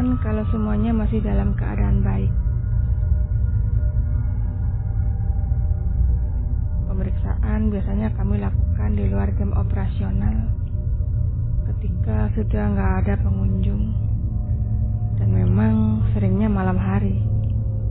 memastikan kalau semuanya masih dalam keadaan baik. Pemeriksaan biasanya kami lakukan di luar jam operasional ketika sudah nggak ada pengunjung, dan memang seringnya malam hari.